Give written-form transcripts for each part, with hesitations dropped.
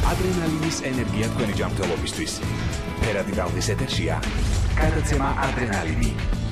ადრენალინის ენერგია თქვენი ჯანმრთელობისთვის. ფერადი ტალღის ეთერშია გადაცემა ადრენალინი.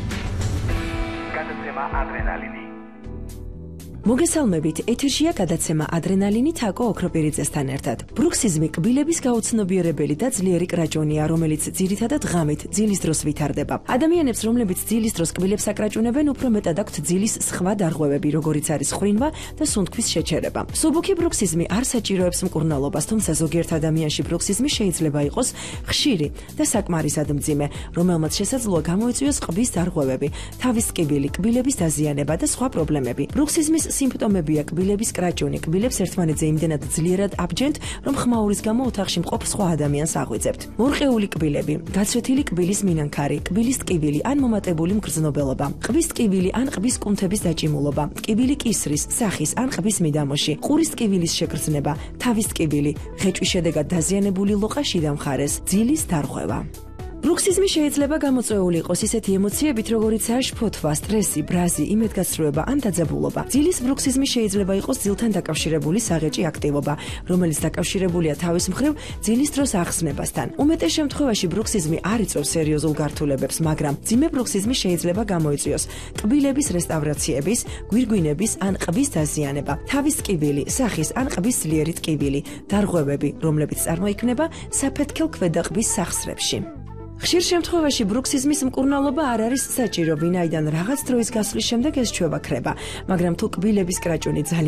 მოგესალმებით, ეთერშია გადაცემა ადრენალინი თაკო ოქროპირიძესთან ერთად. ბრუქსიზმი კბილების გაუცნობიერებელი და ძლიერი კრაჭონია, რომელიც ძირითადად ღამით, ძილის დროს ვითარდება. ადამიანებს, რომლებიც ძილის დროს კბილებს აკრაჭუნებენ, უფრო მეტად აქვთ ძილის სხვა დარღვევები, როგორიც არის ხვინვა და სუნთქვის შეჩერება. მსუბუქი ბრუქსიზმი არ საჭიროებს მკურნალობას, თუმცა ზოგიერთ ადამიანში ბრუქსიზმი შეიძლება იყოს ხშირი და საკმარისად მძიმე, რომელმაც შესაძლოა გამოიწვიოს ყბის დარღვევები, თავის ტკივილი, კბილების დაზიანება და სხვა პრობლემები. ბრუქსიზმის სიმპტომებია კბილების კრაჭუნი, კბილებს ერთმანეთზე იმდენად ძლიერად აბჯენთ, რომ ხმაურის გამო ოთახში მყოფ სხვა ადამიანს აღვიძებთ. მორყეული კბილები, გაცვეთილი კბილის მინანქარი, კბილის ტკივილი ან მომატებული მგრძნობელობა, ყბის ტკივილი ან ყბის კუნთების დაჭიმულობა, ტკივილი კისრის, სახის ან ყბის მიდამოში, ყურის ტკივილის შეგრძნება, თავის ტკივილი, ღეჭვის შედეგად დაზიანებული ლოყა შიდა მხარეს, ძილის დარღვევა. ბრუქსიზმი შეიძლება გამოწვეული იყოს ისეთი ემოციებით, როგორიცაა შფოთვა, სტრესი, ბრაზი, იმედგაცრუება ან დაძაბულობა. ძილის ბრუქსიზმი შეიძლება იყოს ძილთან დაკავშირებული საღეჭი აქტივობა, რომელიც დაკავშირებულია თავის მხრივ ძილის დროს ახსნებასთან. უმეტეს შემთხვევაში ბრუქსიზმი არ იწვევს სერიოზულ გართულებებს, მაგრამ მძიმე ბრუქსიზმი შეიძლება გამოიწვიოს კბილების რესტავრაციების, გვირგვინების ან ყბის დაზიანება, თავის ტკივილი, სახის ან ყბის ძლიერი ტკივილი, დარღვევები, რომლებიც წარმოიქმნება საფეთქელ ქვედაყბის სახსრებში. ხშირ შემთხვევაში ბრუქსიზმის მკურნალობა არ არის საჭირო, ვინაიდან რაღაც დროის გასვლის შემდეგ ეს ჩვევა ქრება, მაგრამ თუ კბილების კრაჭუნი